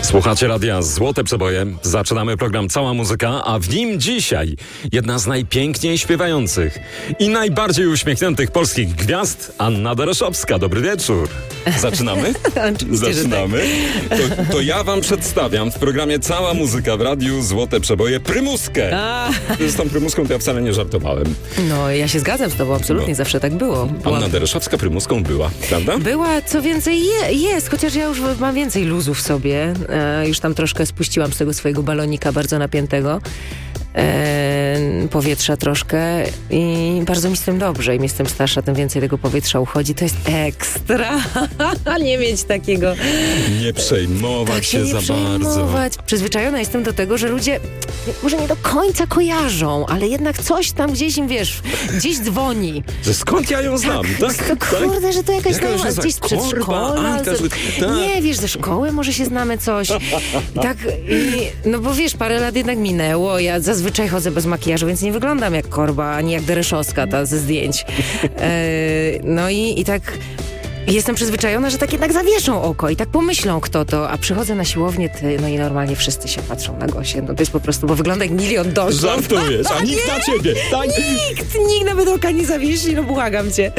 Słuchacie radia Złote Przeboje. Zaczynamy program Cała Muzyka, a w nim dzisiaj jedna z najpiękniej śpiewających i najbardziej uśmiechniętych polskich gwiazd, Anna Dereszowska. Dobry wieczór. Zaczynamy? Zaczynamy. To ja wam przedstawiam w programie Cała Muzyka w radiu Złote Przeboje Prymuskę. Z tą Prymuską to ja wcale nie żartowałem. No, ja się zgadzam z tobą, absolutnie, zawsze tak było. Anna Dereszowska Prymuską była, prawda? Była, co więcej jest, chociaż ja już mam więcej luzu w sobie. Już tam troszkę spuściłam z tego swojego balonika bardzo napiętego. Powietrza troszkę i bardzo mi z tym dobrze. Im jestem starsza, tym więcej tego powietrza uchodzi. To jest ekstra. Nie mieć takiego... Nie przejmować tak się za bardzo. Przyzwyczajona jestem do tego, że ludzie może nie do końca kojarzą, ale jednak coś tam gdzieś im, wiesz, gdzieś dzwoni. Że skąd ja ją znam? Tak? Kurde, że to jakaś znajoma gdzieś z przedszkola. Nie, wiesz, ze szkoły może się znamy coś. No bo wiesz, parę lat jednak minęło. Ja zazwyczaj chodzę bez makijażu, więc nie wyglądam jak Korba, ani jak Dereszowska ta ze zdjęć. No i tak jestem przyzwyczajona, że tak jednak zawieszą oko i tak pomyślą, kto to, a przychodzę na siłownię, no i normalnie wszyscy się patrzą na Gosię. No to jest po prostu, bo wygląda jak milion dążków. Żartujesz, a nikt na ciebie, tak? Nikt nawet oka nie zawiesi, no błagam cię.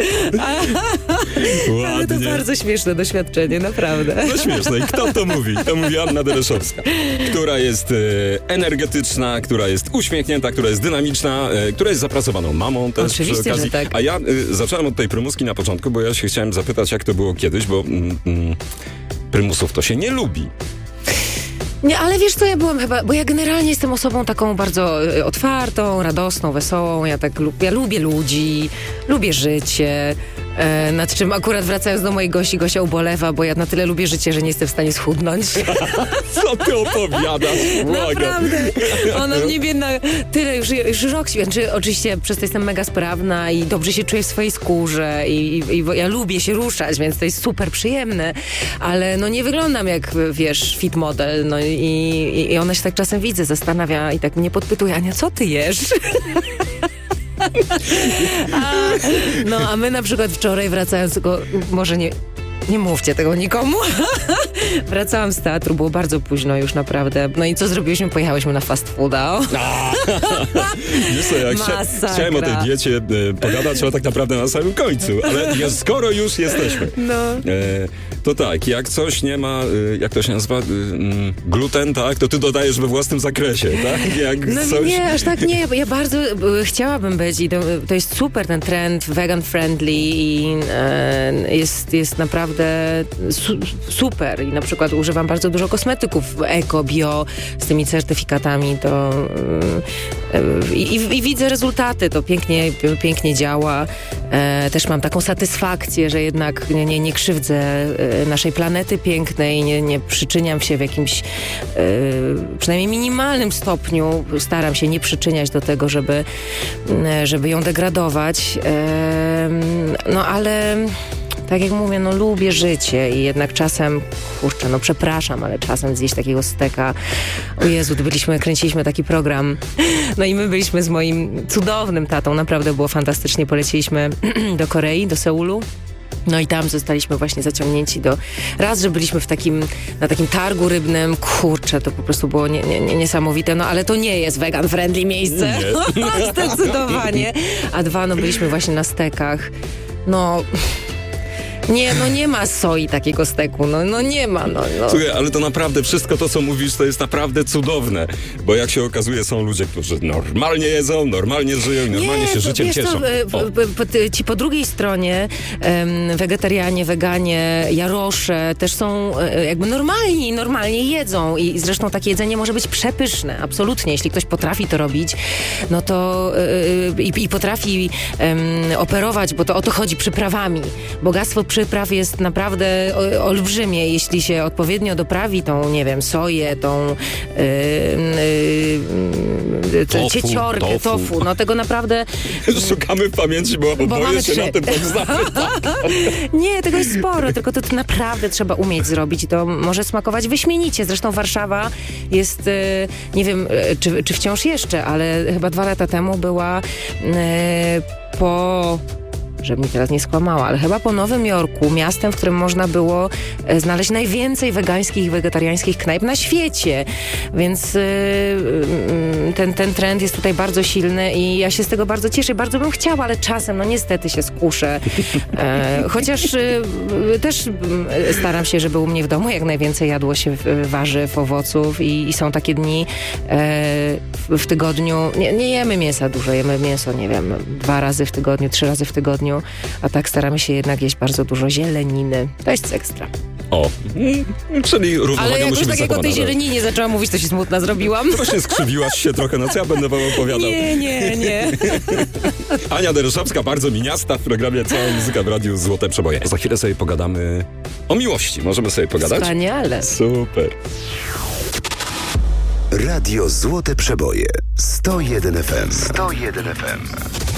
Ale to bardzo śmieszne doświadczenie, naprawdę. No śmieszne. I kto to mówi? To mówi Anna Dereszowska, która jest energetyczna, która jest uśmiechnięta, która jest dynamiczna, która jest zapracowaną mamą też. Oczywiście, przy okazji. że tak. A ja zacząłem od tej prymuski na początku, bo ja się chciałem zapytać, jak to było kiedyś, bo prymusów to się nie lubi. Nie, ale wiesz co, ja byłam chyba, bo ja generalnie jestem osobą taką bardzo otwartą, radosną, wesołą, ja lubię ludzi, lubię życie, nad czym akurat wracając do mojej Gosi, Gosia ubolewa, bo ja na tyle lubię życie, że nie jestem w stanie schudnąć. Co ty opowiadasz? Naprawdę. Ona mnie biedna, tyle już rok, znaczy oczywiście przez to jestem mega sprawna i dobrze się czuję w swojej skórze i ja lubię się ruszać, więc to jest super przyjemne, ale no nie wyglądam jak, wiesz, fit model, no i ona się tak czasem widzę, zastanawia i tak mnie podpytuje, Ania, co ty jesz? A my na przykład wczoraj wracając, tylko może nie mówcie tego nikomu. Wracałam z teatru, było bardzo późno już naprawdę. No i co zrobiliśmy? Pojechałyśmy na fast fooda. Wiesz co, chciałem o tej diecie pogadać, ale tak naprawdę na samym końcu. Ale skoro już jesteśmy, to tak, jak coś nie ma, jak to się nazywa, gluten, tak, to ty dodajesz we własnym zakresie, tak? Jak coś... Nie, aż tak nie. Ja bardzo chciałabym być i to jest super ten trend vegan friendly i jest naprawdę super i na przykład używam bardzo dużo kosmetyków eko, bio z tymi certyfikatami i widzę rezultaty, to pięknie działa. Też mam taką satysfakcję, że jednak nie krzywdzę naszej planety pięknej, nie przyczyniam się w jakimś przynajmniej minimalnym stopniu, staram się nie przyczyniać do tego, żeby ją degradować. No ale tak jak mówię, no lubię życie i jednak czasem, przepraszam, ale czasem zjeść takiego steka. O Jezu, kręciliśmy taki program. No i my byliśmy z moim cudownym tatą, naprawdę było fantastycznie. Poleciliśmy do Korei, do Seulu. No i tam zostaliśmy właśnie zaciągnięci że byliśmy na takim targu rybnym. Kurczę, to po prostu było niesamowite. No ale to nie jest vegan friendly miejsce. Zdecydowanie. A dwa, byliśmy właśnie na stekach. Nie ma soi takiego steku, nie ma, Słuchaj, ale to naprawdę wszystko to, co mówisz, to jest naprawdę cudowne, bo jak się okazuje, są ludzie, którzy normalnie jedzą, normalnie żyją i normalnie się życiem cieszą. Ci po drugiej stronie wegetarianie, weganie, jarosze też są jakby normalnie jedzą i zresztą takie jedzenie może być przepyszne, absolutnie, jeśli ktoś potrafi to robić, no to i potrafi operować, bo to o to chodzi przyprawami. Bogactwo przypraw jest naprawdę olbrzymie, jeśli się odpowiednio doprawi tą, nie wiem, soję, tą cieciorkę, tofu. No tego naprawdę... Szukamy w pamięci, bo boję się na tym tak znamy. Nie, tego jest sporo, tylko to naprawdę trzeba umieć zrobić i to może smakować wyśmienicie. Zresztą Warszawa jest, nie wiem, czy wciąż jeszcze, ale chyba 2 lata temu była po żeby mi teraz nie skłamała, ale chyba po Nowym Jorku, miastem, w którym można było znaleźć najwięcej wegańskich i wegetariańskich knajp na świecie. Więc ten trend jest tutaj bardzo silny i ja się z tego bardzo cieszę. Bardzo bym chciała, ale czasem, no niestety się skuszę. Chociaż też staram się, żeby u mnie w domu jak najwięcej jadło się warzyw, owoców i są takie dni w tygodniu. Nie jemy mięsa dużo, jemy mięso, nie wiem, 2 razy w tygodniu, 3 razy w tygodniu, a tak staramy się jednak jeść bardzo dużo zieleniny. To jest ekstra. O, czyli równowaga Ale jak musi już być tak jak o tej zachowana. zieleninie zaczęłam mówić, to się smutna zrobiłam. Właśnie skrzywiłaś się trochę, no co ja będę wam opowiadał. Nie. Ania Deryszowska, bardzo miniasta w programie Cała Muzyka w Radiu Złote Przeboje. Za chwilę sobie pogadamy o miłości. Możemy sobie pogadać? Wspaniale. Super. Radio Złote Przeboje 101 FM. 101 FM.